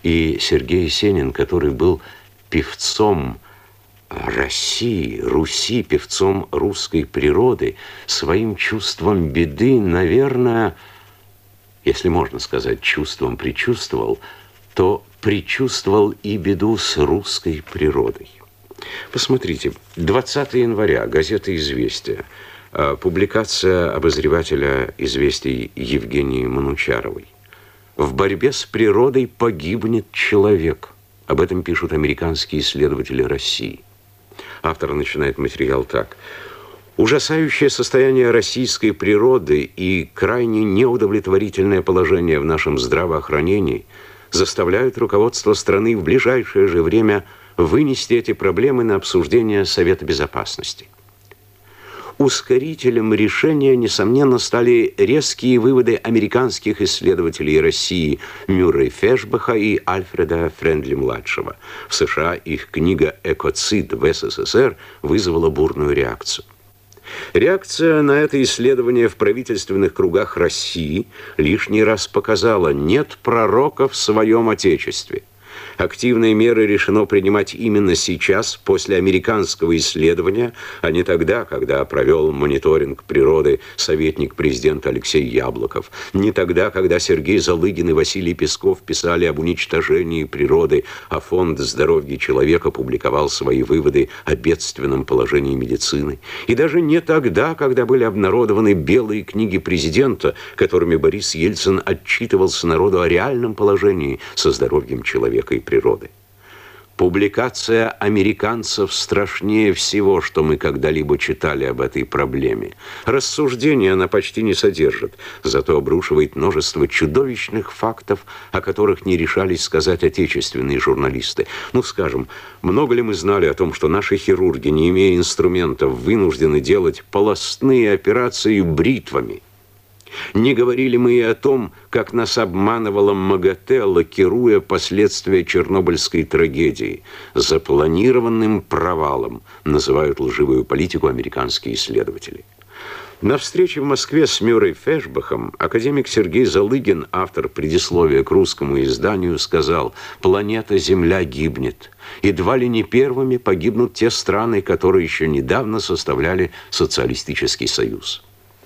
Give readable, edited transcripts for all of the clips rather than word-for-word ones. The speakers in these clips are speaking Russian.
И Сергей Есенин, который был певцом России, Руси, певцом русской природы, своим чувством беды, наверное, если можно сказать, чувством предчувствовал, то предчувствовал и беду с русской природой. Посмотрите, 20 января, газета «Известия», публикация обозревателя «Известий» Евгении Манучаровой. «В борьбе с природой погибнет человек». Об этом пишут американские исследователи России. Автор начинает материал так. Ужасающее состояние российской природы и крайне неудовлетворительное положение в нашем здравоохранении заставляют руководство страны в ближайшее же время вынести эти проблемы на обсуждение Совета Безопасности. Ускорителем решения, несомненно, стали резкие выводы американских исследователей России Мюррей Фешбаха и Альфреда Френдли-младшего. В США их книга «Экоцид в СССР» вызвала бурную реакцию. Реакция на это исследование в правительственных кругах России лишний раз показала: нет пророка в своем Отечестве. Активные меры решено принимать именно сейчас, после американского исследования, а не тогда, когда провел мониторинг природы советник президента Алексей Яблоков, не тогда, когда Сергей Залыгин и Василий Песков писали об уничтожении природы, а Фонд здоровья человека публиковал свои выводы о бедственном положении медицины, и даже не тогда, когда были обнародованы белые книги президента, которыми Борис Ельцин отчитывался народу о реальном положении со здоровьем человека и природы. Публикация американцев страшнее всего, что мы когда-либо читали об этой проблеме. Рассуждения она почти не содержит, зато обрушивает множество чудовищных фактов, о которых не решались сказать отечественные журналисты. Ну, скажем, много ли мы знали о том, что наши хирурги, не имея инструментов, вынуждены делать полостные операции бритвами? Не говорили мы и о том, как нас обманывала МАГАТЭ, лакируя последствия чернобыльской трагедии. Запланированным провалом называют лживую политику американские исследователи. На встрече в Москве с Мюррей Фешбахом академик Сергей Залыгин, автор предисловия к русскому изданию, сказал: «Планета Земля гибнет. Едва ли не первыми погибнут те страны, которые еще недавно составляли Социалистический Союз».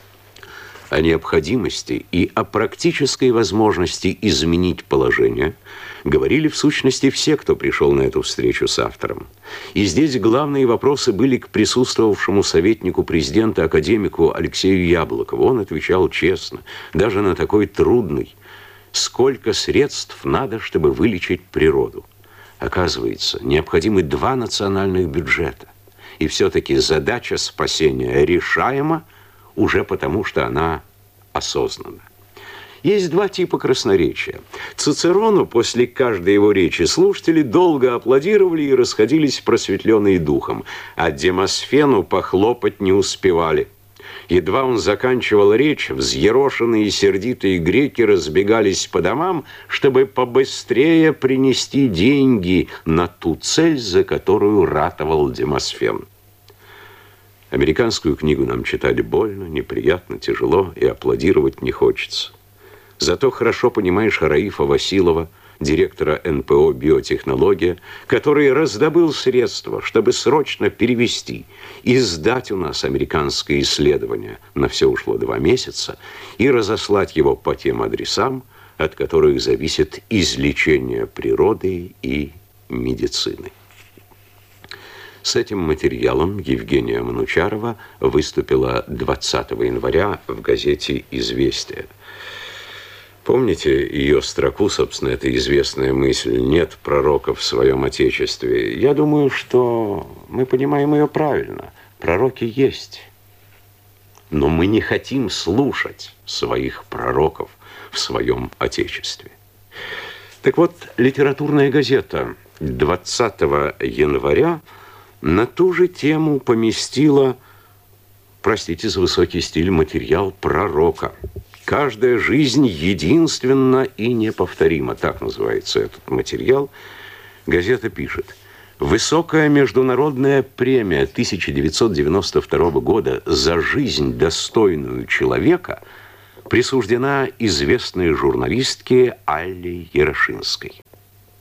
О необходимости и о практической возможности изменить положение говорили в сущности все, кто пришел на эту встречу с автором. И здесь главные вопросы были к присутствовавшему советнику президента, академику Алексею Яблокову. Он отвечал честно, даже на такой трудный: сколько средств надо, чтобы вылечить природу? Оказывается, необходимы 2 национальных бюджета. И все-таки задача спасения решаема, уже потому, что она осознанна. Есть 2 типа красноречия. Цицерону после каждой его речи слушатели долго аплодировали и расходились просветленные духом, а Демосфену похлопать не успевали. Едва он заканчивал речь, взъерошенные и сердитые греки разбегались по домам, чтобы побыстрее принести деньги на ту цель, за которую ратовал Демосфен. Американскую книгу нам читать больно, неприятно, тяжело, и аплодировать не хочется. Зато хорошо понимаешь Раифа Василова, директора НПО «Биотехнология», который раздобыл средства, чтобы срочно перевести и сдать у нас американское исследование. На все ушло 2 месяца, и разослать его по тем адресам, от которых зависит излечение природы и медицины. С этим материалом Евгения Манучарова выступила 20 января в газете «Известия». Помните ее строку, собственно, это известная мысль: «Нет пророка в своем Отечестве». Я думаю, что мы понимаем ее правильно. Пророки есть. Но мы не хотим слушать своих пророков в своем Отечестве. Так вот, литературная газета 20 января на ту же тему поместила, простите за высокий стиль, материал пророка. «Каждая жизнь единственна и неповторима», так называется этот материал. Газета пишет: «Высокая международная премия 1992 года за жизнь, достойную человека, присуждена известной журналистке Алле Ярошинской».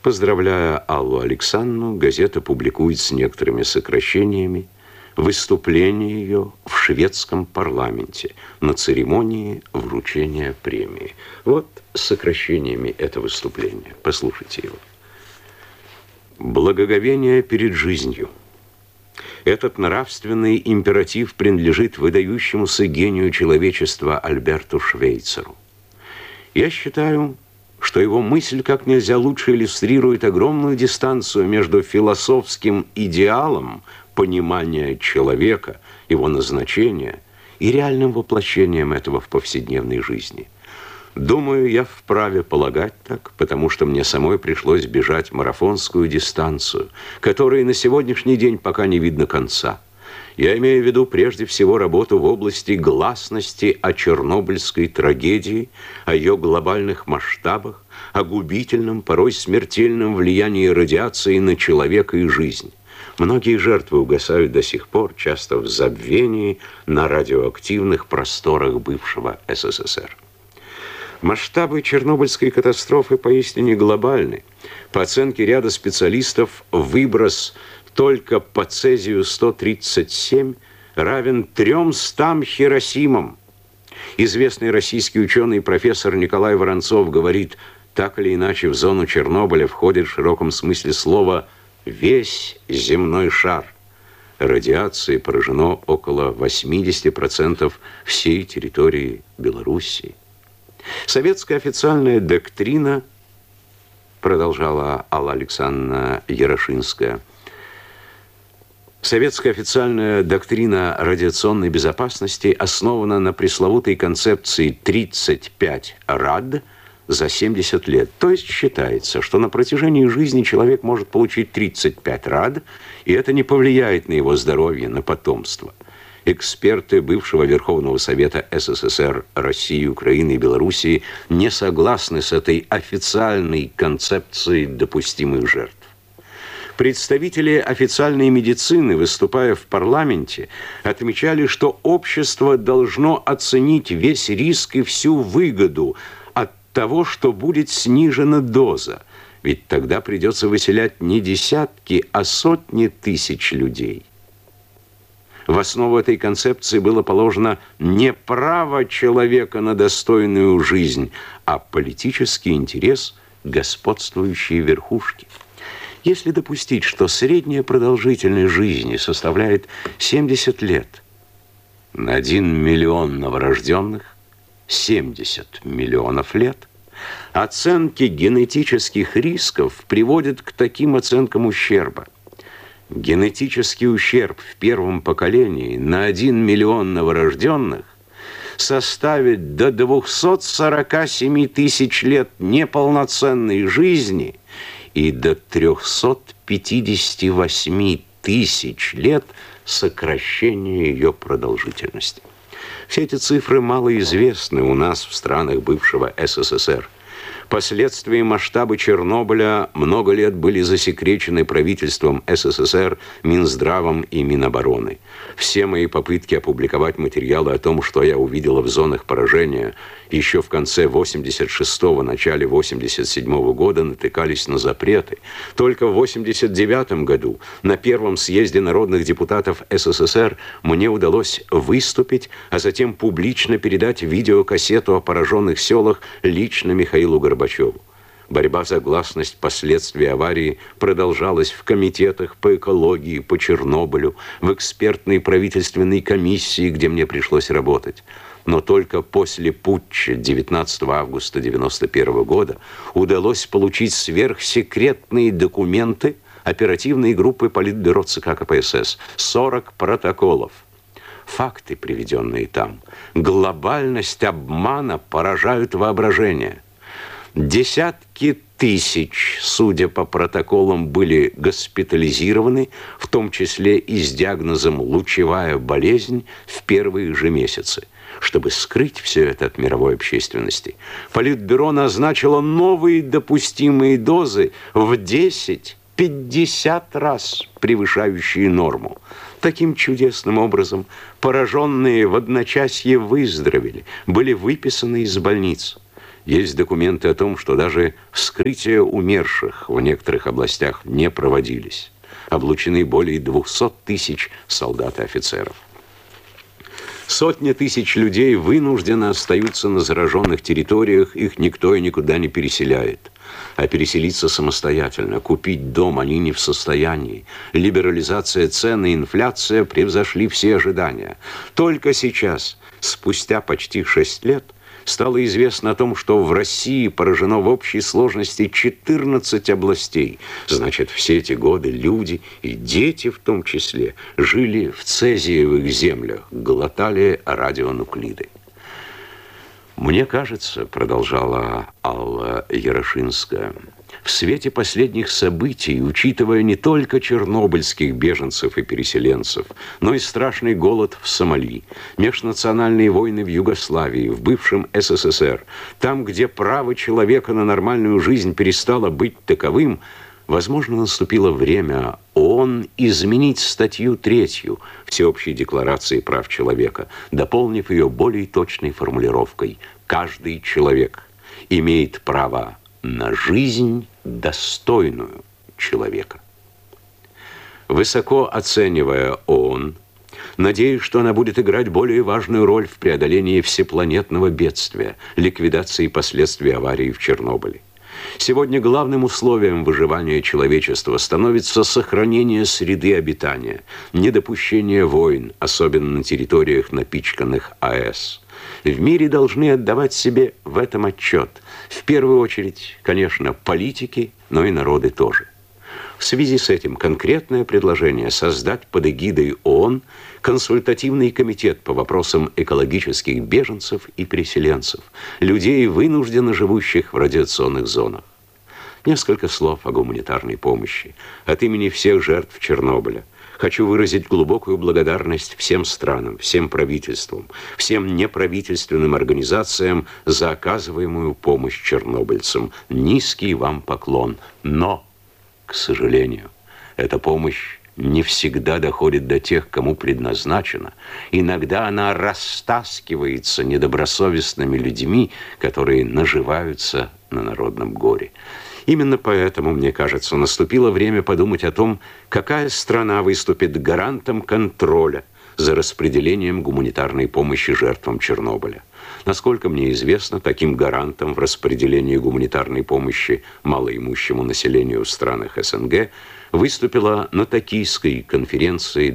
Поздравляя Аллу Александровну, газета публикует с некоторыми сокращениями выступление ее в шведском парламенте на церемонии вручения премии. Вот с сокращениями это выступление. Послушайте его. Благоговение перед жизнью. Этот нравственный императив принадлежит выдающемуся гению человечества Альберту Швейцеру. Я считаю, что его мысль как нельзя лучше иллюстрирует огромную дистанцию между философским идеалом понимания человека, его назначения и реальным воплощением этого в повседневной жизни. Думаю, я вправе полагать так, потому что мне самой пришлось бежать марафонскую дистанцию, которой на сегодняшний день пока не видно конца. Я имею в виду прежде всего работу в области гласности о чернобыльской трагедии, о ее глобальных масштабах, о губительном, порой смертельном влиянии радиации на человека и жизнь. Многие жертвы угасают до сих пор, часто в забвении, на радиоактивных просторах бывшего СССР. Масштабы Чернобыльской катастрофы поистине глобальны. По оценке ряда специалистов, выброс только по цезию-137 равен 300 Хиросимам. Известный российский ученый профессор Николай Воронцов говорит, так или иначе в зону Чернобыля входит в широком смысле слова весь земной шар. Радиацией поражено около 80% всей территории Белоруссии. Советская официальная доктрина, продолжала Алла Александровна Ярошинская, советская официальная доктрина радиационной безопасности основана на пресловутой концепции 35 рад за 70 лет. То есть считается, что на протяжении жизни человек может получить 35 рад, и это не повлияет на его здоровье, на потомство. Эксперты бывшего Верховного Совета СССР, России, Украины и Белоруссии не согласны с этой официальной концепцией допустимых жертв. Представители официальной медицины, выступая в парламенте, отмечали, что общество должно оценить весь риск и всю выгоду от того, что будет снижена доза. Ведь тогда придется выселять не десятки, а сотни тысяч людей. В основу этой концепции было положено не право человека на достойную жизнь, а политический интерес господствующей верхушки. Если допустить, что средняя продолжительность жизни составляет 70 лет, на 1 миллион новорожденных 70 миллионов лет, оценки генетических рисков приводят к таким оценкам ущерба. Генетический ущерб в первом поколении на 1 миллион новорожденных составит до 247 тысяч лет неполноценной жизни и до 358 тысяч лет сокращения ее продолжительности. Все эти цифры малоизвестны у нас в странах бывшего СССР. Последствия и масштабы Чернобыля много лет были засекречены правительством СССР, Минздравом и Минобороны. Все мои попытки опубликовать материалы о том, что я увидела в зонах поражения, еще в конце 86-го, начале 87-го года натыкались на запреты. Только в 89-м году на первом съезде народных депутатов СССР мне удалось выступить, а затем публично передать видеокассету о пораженных селах лично Михаилу Горбачеву. Борьба за гласность последствий аварии продолжалась в комитетах по экологии, по Чернобылю, в экспертной правительственной комиссии, где мне пришлось работать. Но только после путча 19 августа 1991 года удалось получить сверхсекретные документы оперативной группы Политбюро ЦК КПСС. 40 протоколов. Факты, приведенные там, глобальность обмана поражают воображение. Десятки тысяч, судя по протоколам, были госпитализированы, в том числе и с диагнозом «лучевая болезнь» в первые же месяцы. Чтобы скрыть все это от мировой общественности, Политбюро назначило новые допустимые дозы в 10-50 раз превышающие норму. Таким чудесным образом пораженные в одночасье выздоровели, были выписаны из больниц. Есть документы о том, что даже вскрытия умерших в некоторых областях не проводились. Облучены более 200 тысяч солдат и офицеров. Сотни тысяч людей вынужденно остаются на зараженных территориях, их никто и никуда не переселяет. А переселиться самостоятельно, купить дом они не в состоянии. Либерализация цен и инфляция превзошли все ожидания. Только сейчас, спустя почти 6 лет, стало известно о том, что в России поражено в общей сложности 14 областей. Значит, все эти годы люди, и дети в том числе, жили в цезиевых землях, глотали радионуклиды. «Мне кажется, — продолжала Алла Ярошинская, — в свете последних событий, учитывая не только чернобыльских беженцев и переселенцев, но и страшный голод в Сомали, межнациональные войны в Югославии, в бывшем СССР, там, где право человека на нормальную жизнь перестало быть таковым, возможно, наступило время ООН изменить статью 3 Всеобщей декларации прав человека, дополнив ее более точной формулировкой: «Каждый человек имеет право на жизнь, достойную человека». Высоко оценивая ООН, надеюсь, что она будет играть более важную роль в преодолении всепланетного бедствия, ликвидации последствий аварии в Чернобыле. Сегодня главным условием выживания человечества становится сохранение среды обитания, недопущение войн, особенно на территориях, напичканных АЭС. В мире должны отдавать себе в этом отчет. В первую очередь, конечно, политики, но и народы тоже. В связи с этим конкретное предложение создать под эгидой ООН консультативный комитет по вопросам экологических беженцев и переселенцев, людей, вынужденно живущих в радиационных зонах. Несколько слов о гуманитарной помощи. От имени всех жертв Чернобыля хочу выразить глубокую благодарность всем странам, всем правительствам, всем неправительственным организациям за оказываемую помощь чернобыльцам. Низкий вам поклон. Но, к сожалению, эта помощь не всегда доходит до тех, кому предназначена. Иногда она растаскивается недобросовестными людьми, которые наживаются на народном горе. Именно поэтому, мне кажется, наступило время подумать о том, какая страна выступит гарантом контроля за распределением гуманитарной помощи жертвам Чернобыля. Насколько мне известно, таким гарантом в распределении гуманитарной помощи малоимущему населению в странах СНГ выступила на Токийской конференции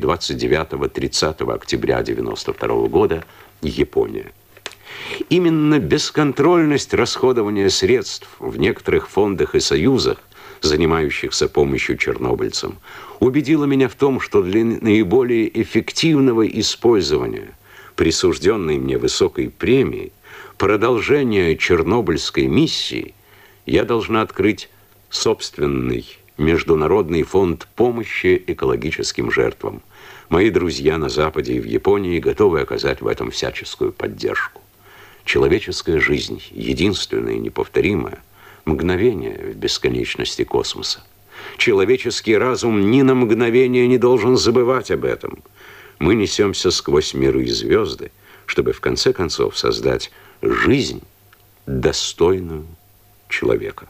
29-30 октября 1992 года Япония. Именно бесконтрольность расходования средств в некоторых фондах и союзах, занимающихся помощью чернобыльцам, убедила меня в том, что для наиболее эффективного использования присужденной мне высокой премии, продолжения чернобыльской миссии, я должна открыть собственный Международный фонд помощи экологическим жертвам. Мои друзья на Западе и в Японии готовы оказать в этом всяческую поддержку. Человеческая жизнь, единственная и неповторимая, мгновение в бесконечности космоса. Человеческий разум ни на мгновение не должен забывать об этом. Мы несемся сквозь миры и звезды, чтобы в конце концов создать жизнь, достойную человека.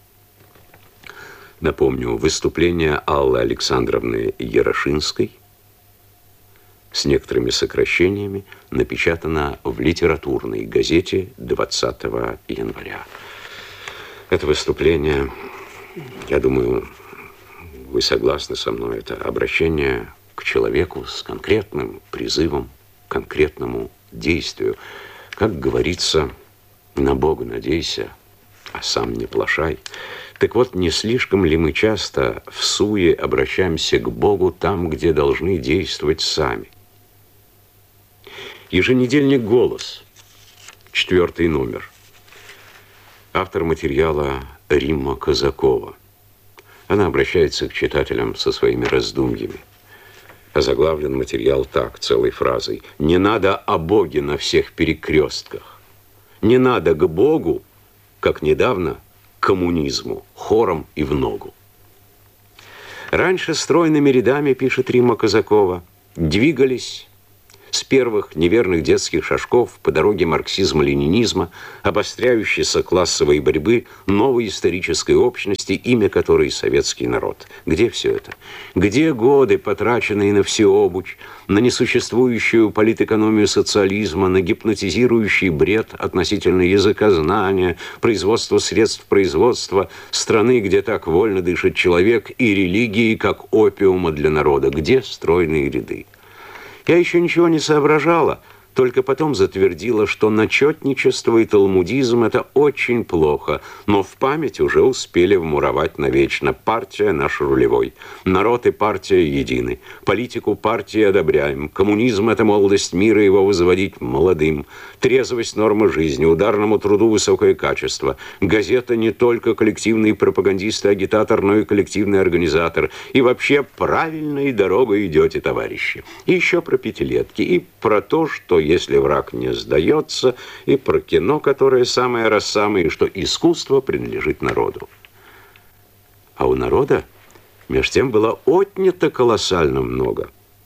Напомню, выступление Аллы Александровны Ярошинской с некоторыми сокращениями напечатано в литературной газете 20 января. Это выступление, я думаю, вы согласны со мной, это обращение к человеку с конкретным призывом к конкретному действию. Как говорится, на Бога надейся, а сам не плашай. Так вот, не слишком ли мы часто в суе обращаемся к Богу там, где должны действовать сами? Еженедельник «Голос», 4 номер. Автор материала Римма Казакова. Она обращается к читателям со своими раздумьями. Озаглавлен материал так, целой фразой: «Не надо о Боге на всех перекрестках. Не надо к Богу, как недавно к коммунизму, хором и в ногу». Раньше стройными рядами, пишет Римма Казакова, двигались с первых неверных детских шажков по дороге марксизма-ленинизма, обостряющейся классовой борьбы, новой исторической общности, имя которой советский народ. Где все это? Где годы, потраченные на всеобуч, на несуществующую политэкономию социализма, на гипнотизирующий бред относительно языкознания, производства средств производства, страны, где так вольно дышит человек, и религии, как опиума для народа? Где стройные ряды? Я еще ничего не соображала, только потом затвердила, что начетничество и талмудизм – это очень плохо, но в память уже успели вмуровать навечно. Партия наш рулевой, народ и партия едины, политику партии одобряем, коммунизм – это молодость мира, его возводить молодым, трезвость – норма жизни, ударному труду высокое качество, газета не только коллективный пропагандист и агитатор, но и коллективный организатор, и вообще правильной дорогой идете, товарищи. И еще про пятилетки, и про то, что если враг не сдается, и про кино, которое самое-рассамое, и что искусство принадлежит народу. А у народа меж тем было отнято колоссально много.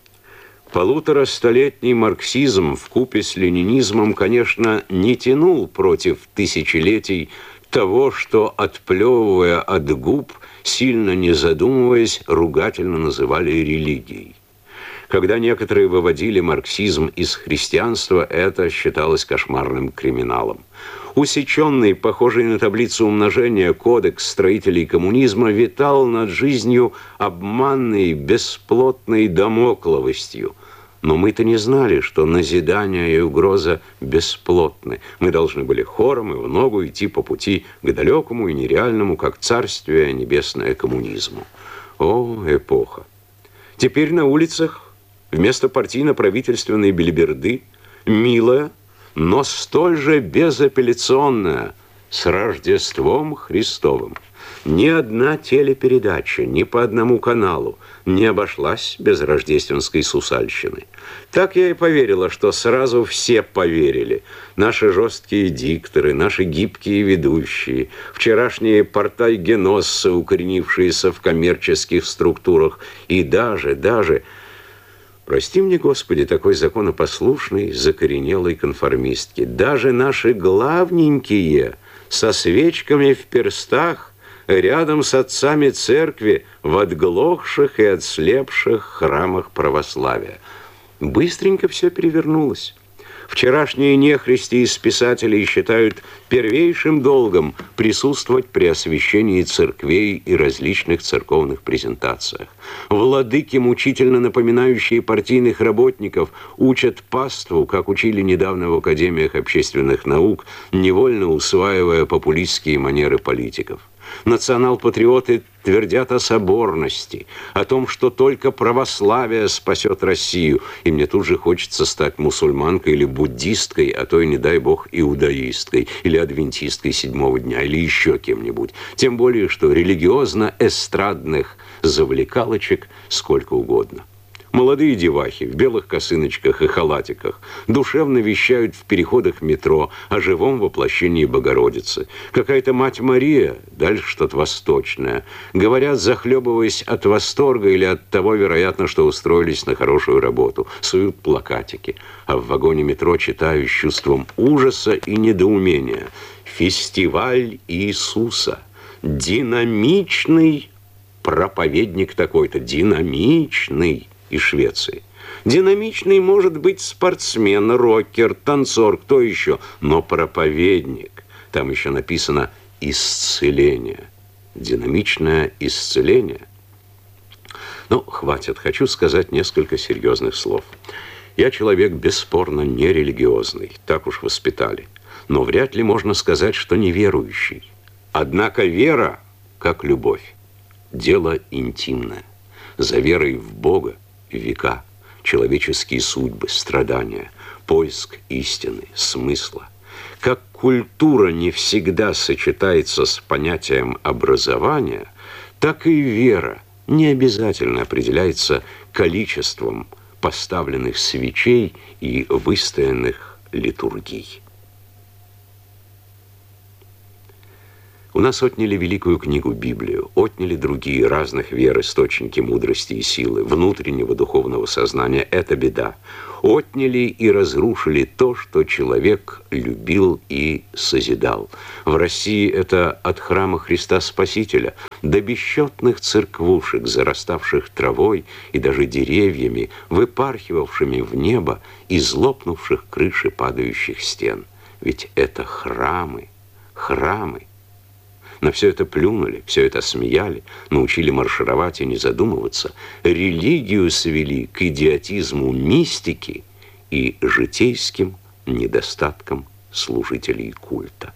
Полуторастолетний марксизм вкупе с ленинизмом, конечно, не тянул против тысячелетий того, что, отплевывая от губ, сильно не задумываясь, ругательно называли религией. Когда некоторые выводили марксизм из христианства, это считалось кошмарным криминалом. Усеченный, похожий на таблицу умножения, кодекс строителей коммунизма витал над жизнью обманной, бесплотной дамокловостью. Но мы-то не знали, что назидание и угроза бесплотны. Мы должны были хором и в ногу идти по пути к далекому и нереальному, как царствие небесное, коммунизму. О, эпоха! Теперь на улицах вместо партийно-правительственной белиберды милая, но столь же безапелляционная, с Рождеством Христовым. Ни одна телепередача, ни по одному каналу не обошлась без рождественской сусальщины. Так я и поверила, что сразу все поверили. Наши жесткие дикторы, наши гибкие ведущие, вчерашние портайгеносцы, укоренившиеся в коммерческих структурах, и даже, прости мне, Господи, такой законопослушной, закоренелой конформистки, даже наши главненькие со свечками в перстах рядом с отцами церкви в отглохших и отслепших храмах православия. Быстренько все перевернулось. Вчерашние нехристи из писателей считают первейшим долгом присутствовать при освящении церквей и различных церковных презентациях. Владыки, мучительно напоминающие партийных работников, учат паству, как учили недавно в академиях общественных наук, невольно усваивая популистские манеры политиков. Национал-патриоты твердят о соборности, о том, что только православие спасет Россию. И мне тут же хочется стать мусульманкой или буддисткой, а то и, не дай бог, иудаисткой, или адвентисткой седьмого дня, или еще кем-нибудь. Тем более, что религиозно-эстрадных завлекалочек сколько угодно. Молодые девахи в белых косыночках и халатиках душевно вещают в переходах метро о живом воплощении Богородицы. Какая-то мать Мария, дальше что-то восточное. Говорят, захлебываясь от восторга или от того, вероятно, что устроились на хорошую работу. Суют плакатики. А в вагоне метро читаю с чувством ужаса и недоумения. «Фестиваль Иисуса. Динамичный проповедник такой-то. Динамичный». Из Швеции. Динамичный может быть спортсмен, рокер, танцор, кто еще, но проповедник. Там еще написано «исцеление». Динамичное исцеление. Ну, хватит, хочу сказать несколько серьезных слов. Я человек бесспорно нерелигиозный, так уж воспитали. Но вряд ли можно сказать, что неверующий. Однако вера, как любовь, дело интимное. За верой в Бога века, человеческие судьбы, страдания, поиск истины, смысла. Как культура не всегда сочетается с понятием образования, так и вера не обязательно определяется количеством поставленных свечей и выстоянных литургий. У нас отняли великую книгу Библию, отняли другие разных вер, источники мудрости и силы, внутреннего духовного сознания. Это беда. Отняли и разрушили то, что человек любил и созидал. В России это от храма Христа Спасителя до бесчетных церквушек, зараставших травой и даже деревьями, выпархивавшими в небо из лопнувших крыши падающих стен. Ведь это храмы, храмы. На все это плюнули, все это смеяли, научили маршировать и не задумываться. Религию свели к идиотизму мистики и житейским недостаткам служителей культа.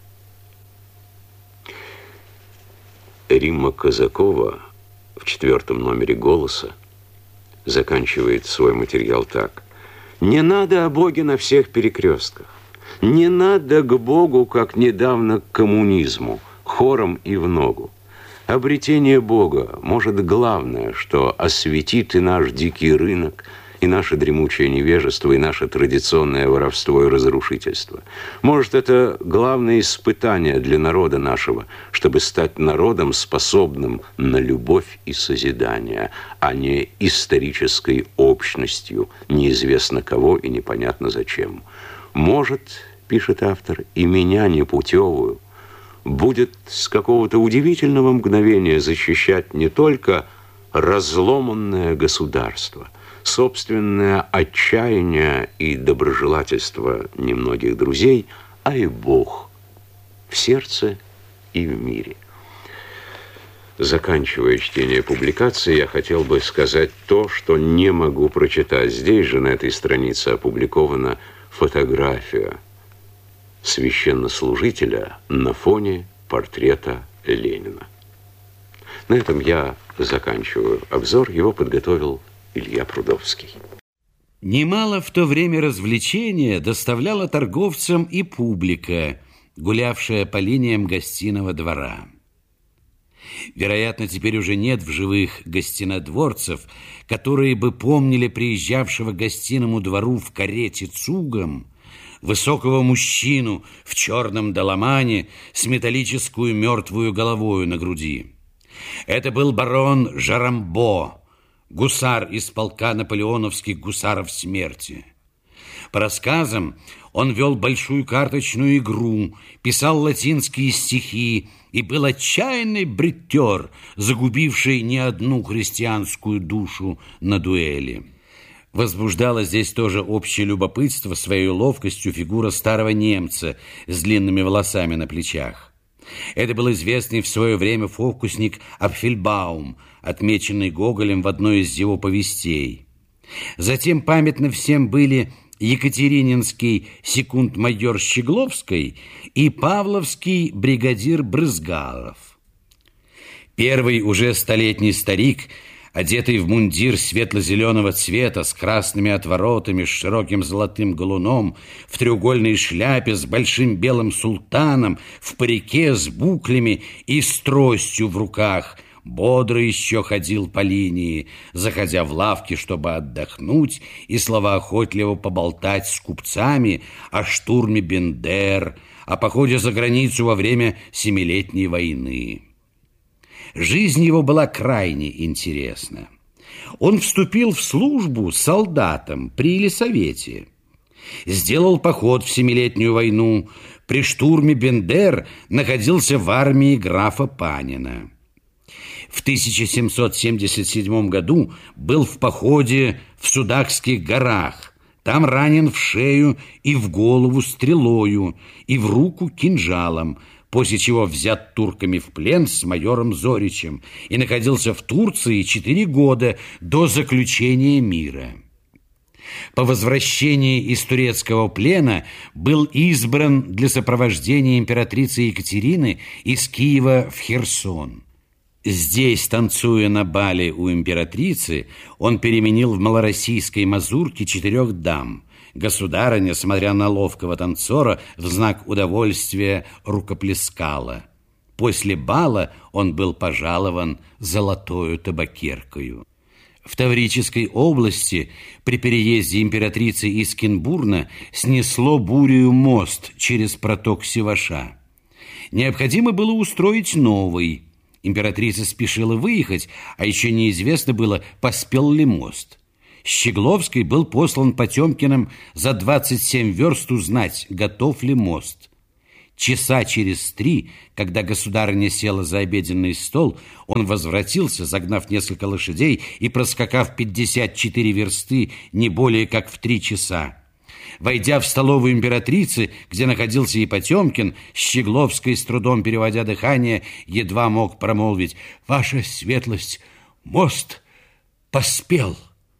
Римма Казакова в 4 номере «Голоса» заканчивает свой материал так. «Не надо о Боге на всех перекрестках. Не надо к Богу, как недавно к коммунизму, хором и в ногу. Обретение Бога, может, главное, что осветит и наш дикий рынок, и наше дремучее невежество, и наше традиционное воровство и разрушительство. Может, это главное испытание для народа нашего, чтобы стать народом, способным на любовь и созидание, а не исторической общностью, неизвестно кого и непонятно зачем. Может, пишет автор, и меня непутевую будет с какого-то удивительного мгновения защищать не только разломанное государство, собственное отчаяние и доброжелательство немногих друзей, а и Бог в сердце и в мире. Заканчивая чтение публикации, я хотел бы сказать то, что не могу прочитать. Здесь же, на этой странице, опубликована фотография священнослужителя на фоне портрета Ленина. На этом я заканчиваю обзор. Его подготовил Илья Прудовский. Немало в то время развлечения доставляла торговцам и публика, гулявшая по линиям гостиного двора. Вероятно, теперь уже нет в живых гостинодворцев, которые бы помнили приезжавшего к гостиному двору в карете цугом высокого мужчину в черном доломане с металлическую мертвую головою на груди. Это был барон Жарамбо, гусар из полка наполеоновских гусаров смерти. По рассказам, он вел большую карточную игру, писал латинские стихи и был отчаянный бритер, загубивший не одну христианскую душу на дуэли. Возбуждала здесь тоже общее любопытство своей ловкостью фигура старого немца с длинными волосами на плечах. Это был известный в свое время фокусник Апфельбаум, отмеченный Гоголем в одной из его повестей. Затем памятны всем были екатерининский секунд-майор Щегловский и павловский бригадир Брызгалов. Первый уже столетний старик, одетый в мундир светло-зеленого цвета с красными отворотами, с широким золотым галуном, в треугольной шляпе с большим белым султаном, в парике с буклями и с тростью в руках, бодро еще ходил по линии, заходя в лавки, чтобы отдохнуть и словоохотливо поболтать с купцами о штурме Бендер, о походе за границу во время Семилетней войны. Жизнь его была крайне интересна. Он вступил в службу солдатом при Елисавете, сделал поход в Семилетнюю войну, при штурме Бендер находился в армии графа Панина. В 1777 году был в походе в Судакских горах. Там ранен в шею и в голову стрелою, и в руку кинжалом, после чего взят турками в плен с майором Зоричем и находился в Турции 4 года до заключения мира. По возвращении из турецкого плена был избран для сопровождения императрицы Екатерины из Киева в Херсон. Здесь, танцуя на бале у императрицы, он переменил в малороссийской мазурке 4 дам. Государыня, смотря на ловкого танцора, в знак удовольствия рукоплескала. После бала он был пожалован золотою табакеркою. В Таврической области при переезде императрицы из Кенбурна снесло бурею мост через проток Севаша. Необходимо было устроить новый. Императрица спешила выехать, а еще неизвестно было, поспел ли мост. Щегловский был послан Потемкиным за 27 верст узнать, готов ли мост. Часа через 3, когда государыня села за обеденный стол, он возвратился, загнав несколько лошадей и проскакав 54 версты не более как в 3 часа. Войдя в столовую императрицы, где находился и Потемкин, Щегловский, с трудом переводя дыхание, едва мог промолвить: «Ваша светлость, мост поспел».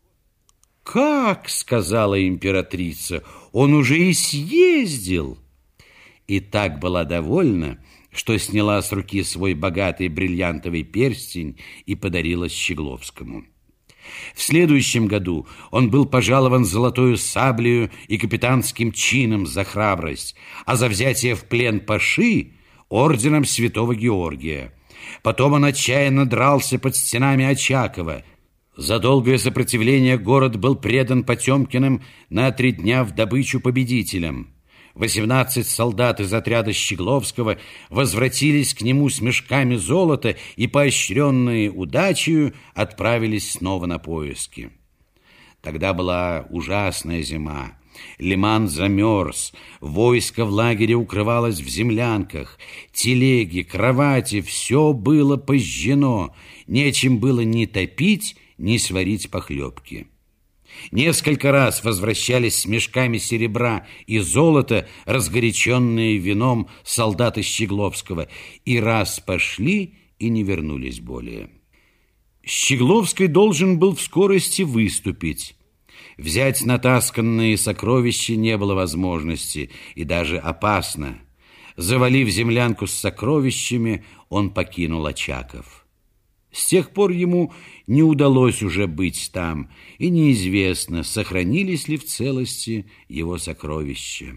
«Как?» — сказала императрица, «он уже и съездил». И так была довольна, что сняла с руки свой богатый бриллиантовый перстень и подарила Щегловскому. В следующем году он был пожалован золотою саблею и капитанским чином за храбрость, а за взятие в плен паши орденом Святого Георгия. Потом он отчаянно дрался под стенами Очакова. За долгое сопротивление город был предан Потемкиным на 3 дня в добычу победителям. 18 солдат из отряда Щегловского возвратились к нему с мешками золота и, поощренные удачею, отправились снова на поиски. Тогда была ужасная зима. Лиман замерз, войско в лагере укрывалось в землянках, телеги, кровати — все было пожжено, нечем было ни топить, ни сварить похлебки. Несколько раз возвращались с мешками серебра и золота, разгоряченные вином, солдаты Щегловского, и раз пошли и не вернулись более. Щегловский должен был в скорости выступить. Взять натасканные сокровища не было возможности, и даже опасно. Завалив землянку с сокровищами, он покинул Очаков. С тех пор ему не удалось уже быть там, и неизвестно, сохранились ли в целости его сокровища.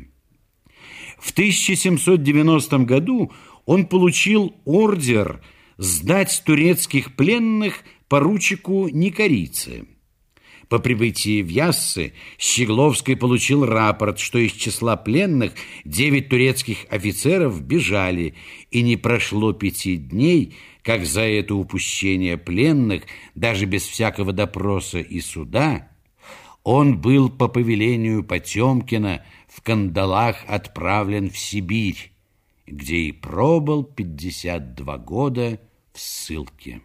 В 1790 году он получил ордер сдать турецких пленных поручику Никорице. По прибытии в Яссы Щегловский получил рапорт, что из числа пленных 9 турецких офицеров бежали, и не прошло 5 дней, как за это упущение пленных, даже без всякого допроса и суда, он был по повелению Потемкина в кандалах отправлен в Сибирь, где и пробыл 52 года в ссылке.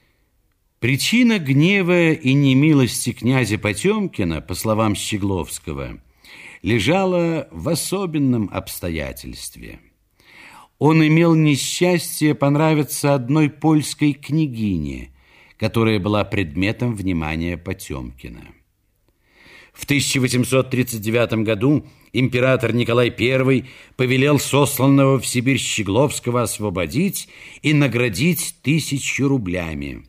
Причина гнева и немилости князя Потемкина, по словам Щегловского, лежала в особенном обстоятельстве. Он имел несчастье понравиться одной польской княгине, которая была предметом внимания Потемкина. В 1839 году император Николай I повелел сосланного в Сибирь Щегловского освободить и наградить 1000 рублями.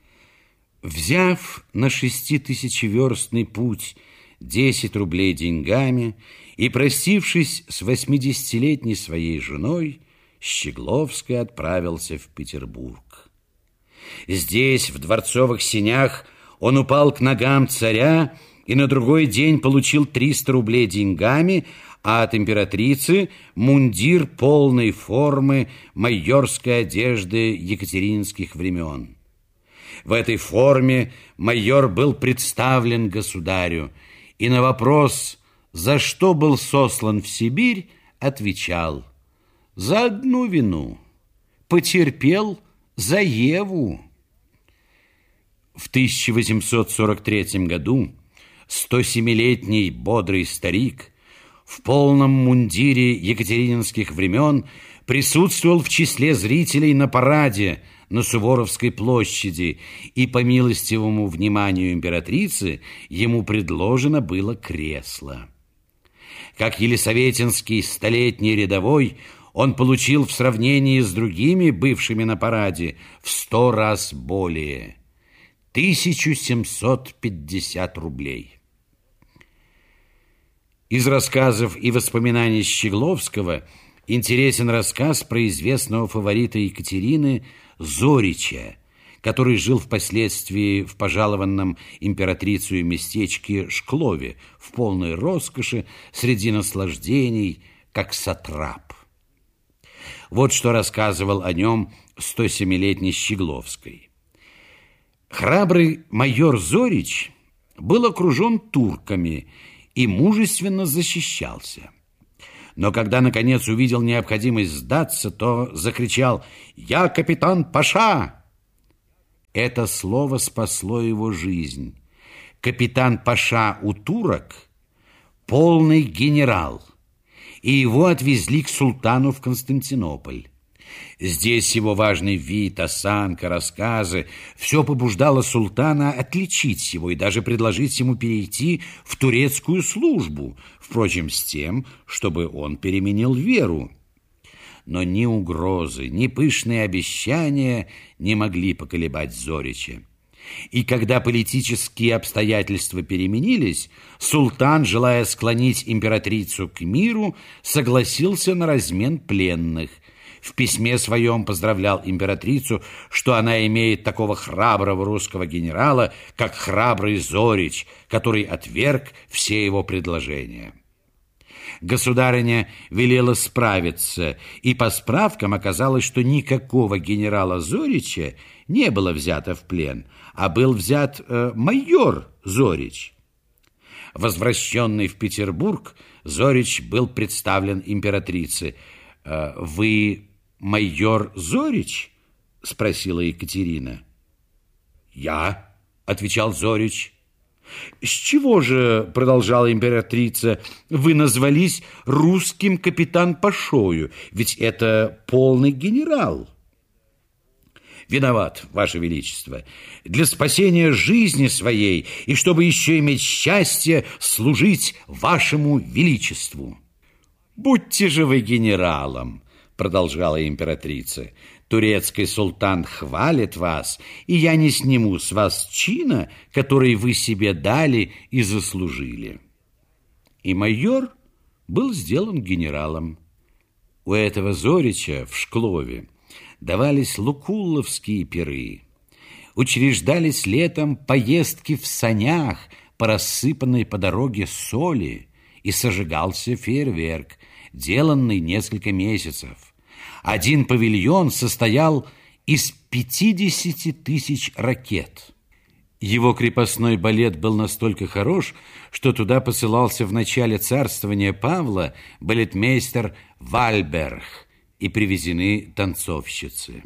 Взяв на 6000-верстный путь 10 рублей деньгами и простившись с 80-летней своей женой, Щегловский отправился в Петербург. Здесь, в дворцовых сенях, он упал к ногам царя и на другой день получил 300 рублей деньгами, а от императрицы мундир полной формы майорской одежды екатерининских времен. В этой форме майор был представлен государю, и на вопрос, за что был сослан в Сибирь, отвечал: за одну вину — потерпел за Еву. В 1843 году 107-летний бодрый старик в полном мундире екатерининских времен присутствовал в числе зрителей на параде на Суворовской площади, и по милостивому вниманию императрицы ему предложено было кресло. Как елисаветинский 100-летний рядовой, он получил в сравнении с другими бывшими на параде в 100 раз более — 1750 рублей. Из рассказов и воспоминаний Щегловского интересен рассказ про известного фаворита Екатерины Зорича, который жил впоследствии в пожалованном императрицей местечке Шклове в полной роскоши, среди наслаждений, как сатрап. Вот что рассказывал о нем 107-летний Щегловский. Храбрый майор Зорич был окружен турками и мужественно защищался. Но когда, наконец, увидел необходимость сдаться, то закричал: «Я капитан Паша!» Это слово спасло его жизнь. Капитан Паша у турок – полный генерал, и его отвезли к султану в Константинополь. Здесь его важный вид, осанка, рассказы – все побуждало султана отличить его и даже предложить ему перейти в турецкую службу, впрочем, с тем, чтобы он переменил веру. Но ни угрозы, ни пышные обещания не могли поколебать Зорича. И когда политические обстоятельства переменились, султан, желая склонить императрицу к миру, согласился на размен пленных. В письме своем поздравлял императрицу, что она имеет такого храброго русского генерала, как храбрый Зорич, который отверг все его предложения. Государыня велела справиться, и по справкам оказалось, что никакого генерала Зорича не было взято в плен, а был взят майор Зорич. Возвращенный в Петербург, Зорич был представлен императрице. «Вы майор Зорич?» – спросила Екатерина. «Я», – отвечал Зорич. «С чего же, — продолжала императрица, — вы назвались русским капитан Пашою? Ведь это полный генерал». «Виноват, Ваше Величество, для спасения жизни своей и чтобы еще иметь счастье служить Вашему Величеству». «Будьте же вы генералом, — продолжала императрица, — турецкий султан хвалит вас, и я не сниму с вас чина, который вы себе дали и заслужили». И майор был сделан генералом. У этого Зорича в Шклове давались лукулловские пиры, учреждались летом поездки в санях по рассыпанной по дороге соли, и сожигался фейерверк, деланный несколько месяцев. Один павильон состоял из 50 тысяч ракет. Его крепостной балет был настолько хорош, что туда посылался в начале царствования Павла балетмейстер Вальберг, и привезены танцовщицы.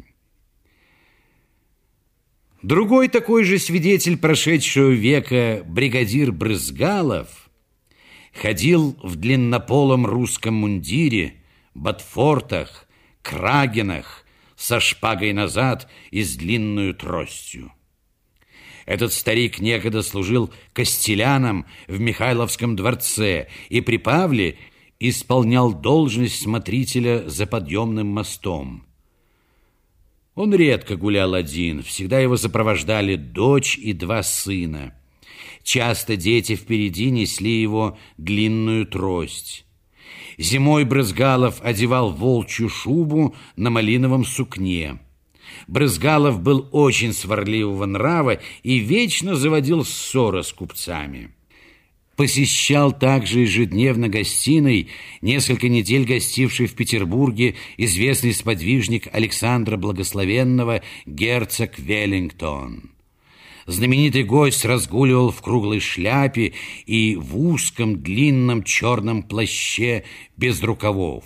Другой такой же свидетель прошедшего века, бригадир Брызгалов, ходил в длиннополом русском мундире, ботфортах, крагенах, со шпагой назад и с длинную тростью. Этот старик некогда служил костеляном в Михайловском дворце и при Павле исполнял должность смотрителя за подъемным мостом. Он редко гулял один, всегда его сопровождали дочь и 2 сына. Часто дети впереди несли его длинную трость. Зимой Брызгалов одевал волчью шубу на малиновом сукне. Брызгалов был очень сварливого нрава и вечно заводил ссоры с купцами. Посещал также ежедневно гостиной, несколько недель гостивший в Петербурге, известный сподвижник Александра Благословенного герцог Веллингтон. Знаменитый гость разгуливал в круглой шляпе и в узком длинном черном плаще без рукавов.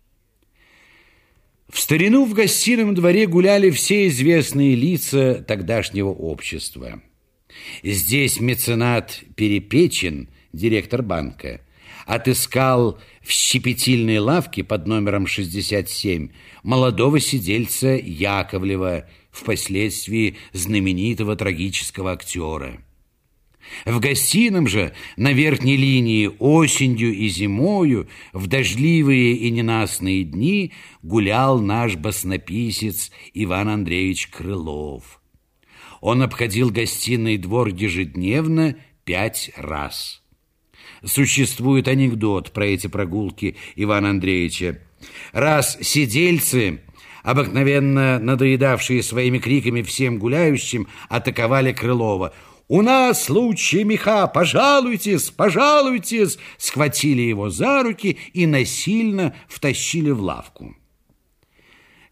В старину в гостином дворе гуляли все известные лица тогдашнего общества. Здесь меценат Перепечин, директор банка, отыскал в щепетильной лавке под номером 67 молодого сидельца Яковлева, впоследствии знаменитого трагического актера. В гостином же на верхней линии осенью и зимою в дождливые и ненастные дни гулял наш баснописец Иван Андреевич Крылов. Он обходил гостиный двор ежедневно 5 раз. Существует анекдот про эти прогулки Ивана Андреевича. Раз сидельцы, обыкновенно надоедавшие своими криками всем гуляющим, атаковали Крылова. «У нас лучшие меха! Пожалуйтесь, пожалуйтесь!» Схватили его за руки и насильно втащили в лавку.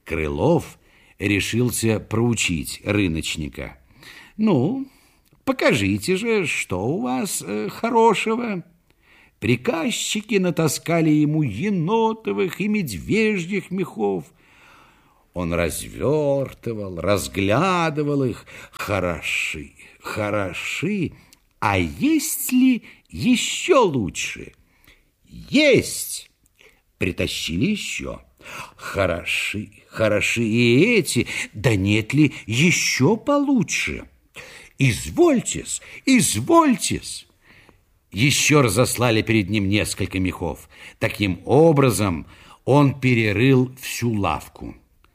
Крылов решился проучить рыночника. «Ну, покажите же, что у вас хорошего». Приказчики натаскали ему енотовых и медвежьих мехов. Он развертывал, разглядывал их. Хороши, хороши. А есть ли еще лучше? Есть! Притащили еще. Хороши, хороши и эти. Да нет ли еще получше? Извольтесь, извольтесь. Еще разослали перед ним несколько мехов. Таким образом, он перерыл всю лавку.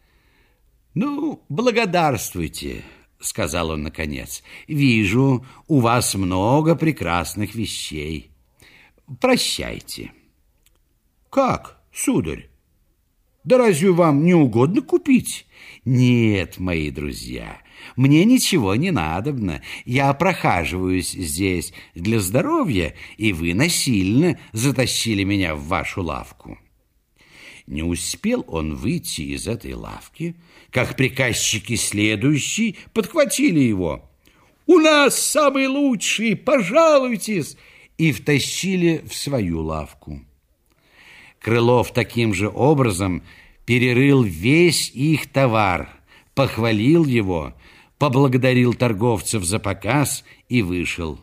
«Ну, благодарствуйте», — сказал он наконец. «Вижу, у вас много прекрасных вещей. Прощайте». «Как, сударь? Да разве вам не угодно купить?» «Нет, мои друзья, мне ничего не надобно. Я прохаживаюсь здесь для здоровья, и вы насильно затащили меня в вашу лавку». Не успел он выйти из этой лавки, как приказчики следующие подхватили его. «У нас самый лучший, пожалуйтесь!» и втащили в свою лавку. Крылов таким же образом перерыл весь их товар, похвалил его, поблагодарил торговцев за показ и вышел.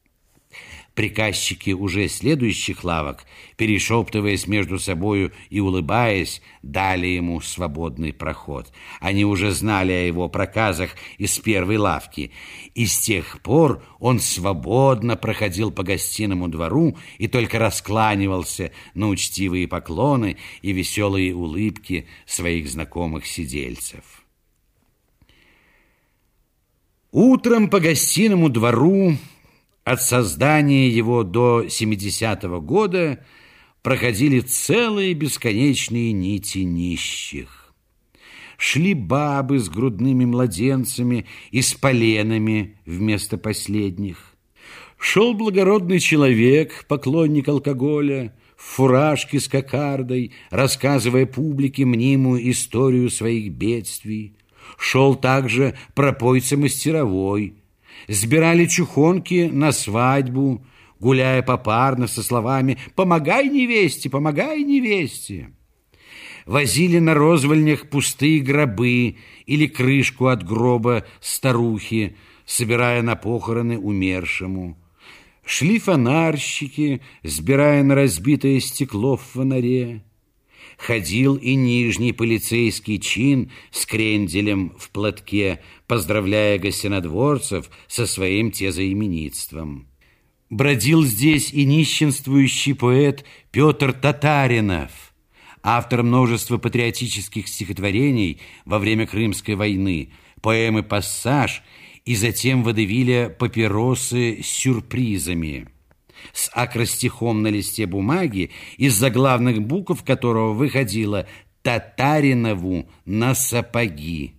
Приказчики уже следующих лавок, перешептываясь между собою и улыбаясь, дали ему свободный проход. Они уже знали о его проказах из первой лавки, и с тех пор он свободно проходил по гостиному двору и только раскланивался на учтивые поклоны и веселые улыбки своих знакомых сидельцев. Утром по гостиному двору от создания его до 70-го года проходили целые бесконечные нити нищих. Шли бабы с грудными младенцами и с поленами вместо последних. Шел благородный человек, поклонник алкоголя, в фуражке с кокардой, рассказывая публике мнимую историю своих бедствий. Шел также пропойца мастеровой. Сбирали чухонки на свадьбу, гуляя попарно со словами «Помогай невесте, помогай невесте». Возили на розвольнях пустые гробы или крышку от гроба старухи, собирая на похороны умершему. Шли фонарщики, сбирая на разбитое стекло в фонаре. Ходил и нижний полицейский чин с кренделем в платке, поздравляя гостинодворцев со своим тезаименитством. Бродил здесь и нищенствующий поэт Петр Татаринов, автор множества патриотических стихотворений во время Крымской войны, поэмы «Пассаж» и затем водевиля «Папиросы с сюрпризами», с акростихом на листе бумаги, из заглавных букв которого выходило «Татаринову на сапоги».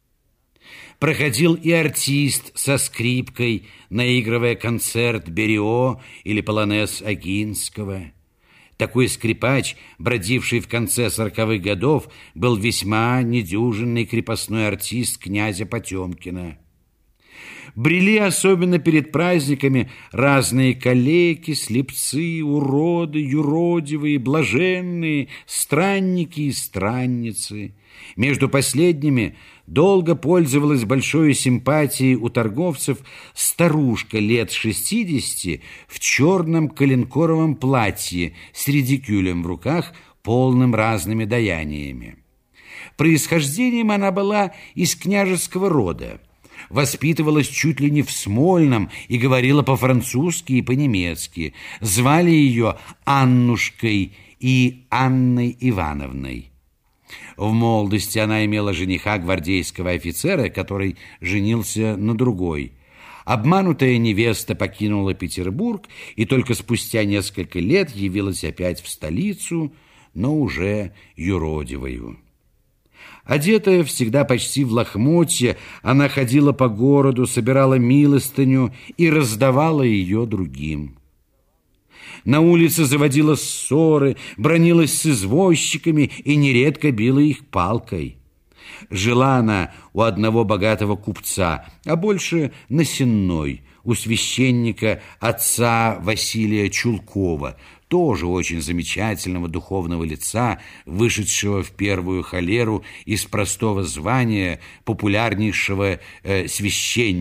Проходил и артист со скрипкой, наигрывая концерт Берио или полонез Огинского. Такой скрипач, бродивший в конце 40-х годов, был весьма недюжинный крепостной артист князя Потемкина. Брели особенно перед праздниками разные калеки, слепцы, уроды, юродивые, блаженные, странники и странницы. Между последними долго пользовалась большой симпатией у торговцев старушка лет 60 в черном коленкоровом платье с редикюлем в руках, полным разными даяниями. Происхождением она была из княжеского рода. Воспитывалась чуть ли не в Смольном и говорила по-французски и по-немецки. Звали ее Аннушкой и Анной Ивановной. В молодости она имела жениха гвардейского офицера, который женился на другой. Обманутая невеста покинула Петербург и только спустя несколько лет явилась опять в столицу, но уже юродивою. Одетая всегда почти в лохмотья, она ходила по городу, собирала милостыню и раздавала ее другим. На улице заводила ссоры, бранилась с извозчиками и нередко била их палкой. Жила она у одного богатого купца, а больше на Сенной, у священника отца Василия Чулкова, тоже очень замечательного духовного лица, вышедшего в первую холеру из простого звания популярнейшего священника